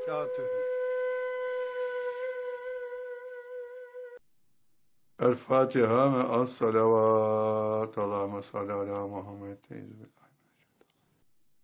وبركاته. El Fatiha ve as-salavat. Allahümme salli ala Muhammed.